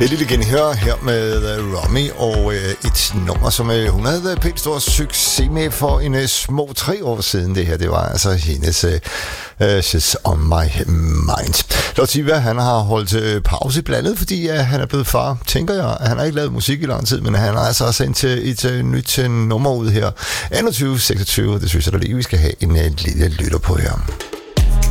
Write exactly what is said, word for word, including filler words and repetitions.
Et lille genhør her med uh, Romy og uh, et nummer, som uh, hun havde pænt stor succes med for en uh, små tre år siden. Det her, det var altså hendes uh, uh, She's On My Mind. Lotiva, han har holdt uh, pause blandet, fordi uh, han er blevet far, tænker jeg. Han har ikke lavet musik i lang tid, men han har altså også sendt et uh, nyt uh, nummer ud her. enogtyve seksogtyve, det synes jeg da lige, vi skal have en uh, lille lytter på her.